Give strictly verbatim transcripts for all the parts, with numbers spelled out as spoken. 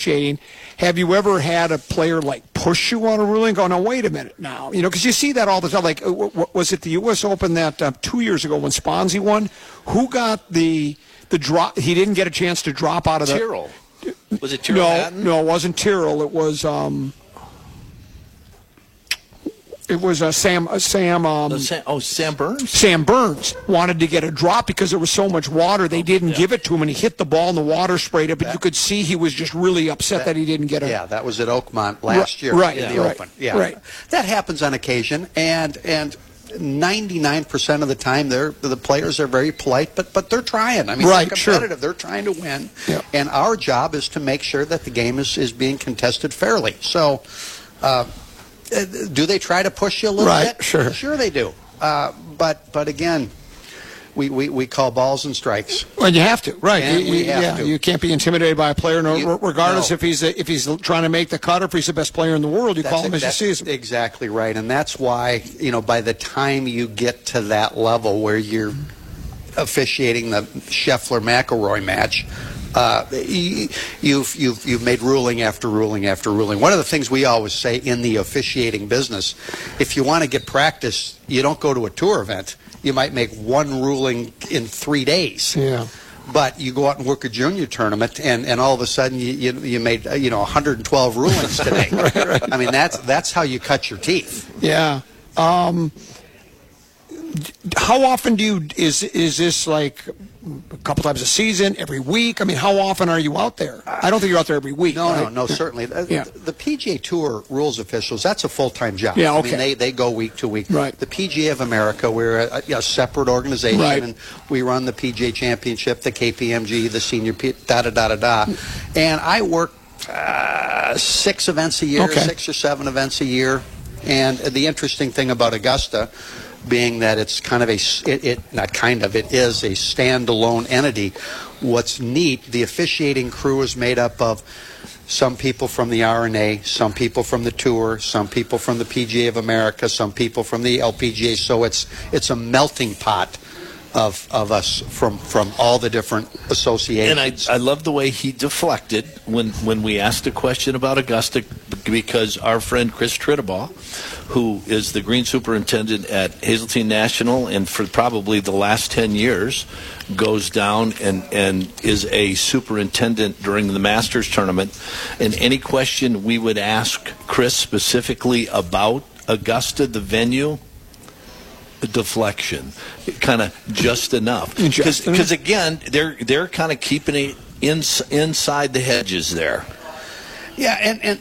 officiating, have you ever had a player like push you on a ruling? Go, no, wait a minute now, you know, because you see that all the time. Like, was it the U S Open that uh, two years ago when Sponzi won? Who got the the drop? He didn't get a chance to drop out of the. Tyrrell. Was it Tyrrell? No, Hatton? no, it wasn't Tyrrell. It was. Um, It was uh, Sam. Uh, Sam. Um, oh, Sam. Oh, Sam Burns. Sam Burns wanted to get a drop because there was so much water. They didn't yeah. give it to him, and he hit the ball, and the water sprayed it. But that, you could see he was just really upset that, that he didn't get a. Yeah, that was at Oakmont last year right, in yeah, the right, Open. Yeah, right. That happens on occasion, and and. ninety-nine percent of the time, they're, the players are very polite, but but they're trying. I mean, right, they're competitive. Sure. They're trying to win. Yeah. And our job is to make sure that the game is, is being contested fairly. So, uh, do they try to push you a little right, bit? Sure. Sure they do. Uh, but, but again, we, we, we call balls and strikes. Well, you have to, right? And you, we have yeah, to. you can't be intimidated by a player, no, You- regardless no. if he's a, if he's trying to make the cut or if he's the best player in the world. You That's call him ex- as you see him. Exactly right, and that's why, you know, by the time you get to that level where you're officiating the Scheffler-McIlroy match, uh, you- you've you've you've made ruling after ruling after ruling. One of the things we always say in the officiating business, if you want to get practice, you don't go to a tour event. You might make one ruling in three days. Yeah. But you go out and work a junior tournament, and, and all of a sudden you you, you made uh, you know one hundred twelve rulings today. right, right. I mean, that's that's how you cut your teeth. Yeah. Um, how often do you is is this like a couple times a season, every week? I mean, how often are you out there? I don't think you're out there every week. No, right? no, no, certainly. The, Yeah. the P G A Tour rules officials, that's a full-time job. Yeah, I okay. mean, they, they go week to week. Right. The P G A of America, we're a, a separate organization, Right. and we run the P G A Championship, the K P M G, the Senior P, da-da-da-da-da. And I work uh, six events a year, Okay. six or seven events a year. And the interesting thing about Augusta, being that it's kind of a, it, it not kind of, it is a standalone entity. What's neat, the officiating crew is made up of some people from the R N A, some people from the Tour, some people from the P G A of America, some people from the L P G A. So it's it's a melting pot of of us from from all the different associations. And I, I love the way he deflected when, when we asked a question about Augusta, because our friend Chris Trittabaugh, who is the green superintendent at Hazeltine National and for probably the last ten years, goes down and, and is a superintendent during the Masters tournament. And any question we would ask Chris specifically about Augusta, the venue, deflection, kind of just enough, because again they're they're kind of keeping it in, inside the hedges there. Yeah, and and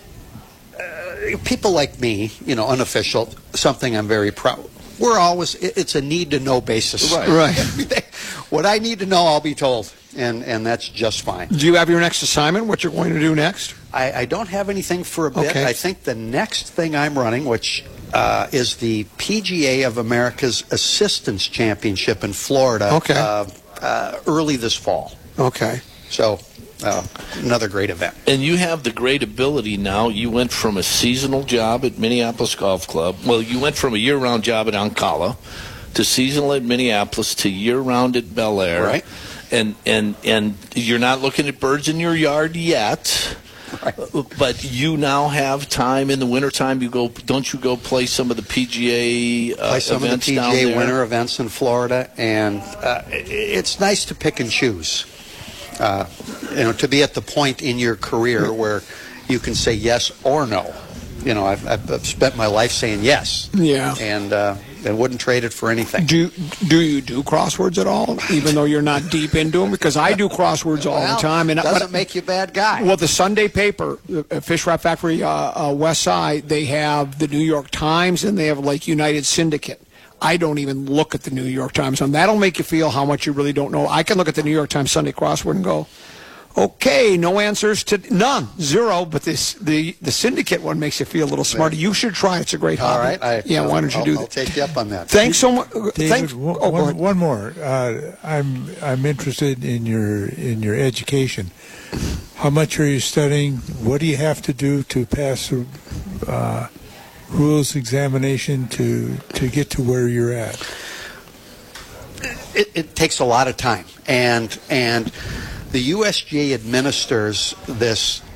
uh, people like me, you know, unofficial, something I'm very proud. We're always it, it's a need to know basis. Right. Right. What I need to know, I'll be told, and and that's just fine. Do you have your next assignment? What you're going to do next? I, I don't have anything for a bit. Okay. I think the next thing I'm running, which uh, is the P G A of America's Assistance Championship in Florida, Okay. uh, uh, early this fall. Okay. So uh, another great event. And you have the great ability now. You went from a seasonal job at Minneapolis Golf Club. Well, you went from a year-round job at Ancala to seasonal at Minneapolis to year-round at Bel Air. Right. And and and you're not looking at birds in your yard yet. Right. But you now have time in the wintertime. You go, don't you go play some of the P G A uh, Play some of the events P G down A there? winter events in Florida, and uh, it's nice to pick and choose. Uh, you know, to be at the point in your career where you can say yes or no. You know, I've, I've spent my life saying yes. Yeah. And uh, and wouldn't trade it for anything. Do do you do crosswords at all, even though you're not deep into them? Because I do crosswords all Well, the time, and doesn't but- make you a bad guy. Well, the Sunday paper, uh, Fish Wrap Factory, uh, uh, West Side, they have the New York Times and they have like United Syndicate. I don't even look at the New York Times, and that'll make you feel how much you really don't know. I can look at the New York Times Sunday crossword and go, okay, no answers to none, zero. But this the the Syndicate one makes you feel a little smarter. You should try. It's a great All hobby. right. I, yeah. Why don't you I'll, do I'll that? take you up on that. Thanks so much. David, Thanks. one, Oh, go one, ahead. one more. Uh, I'm I'm interested in your in your education. How much are you studying? What do you have to do to pass a uh, rules examination to to get to where you're at? It, it takes a lot of time, and and the U S G A administers this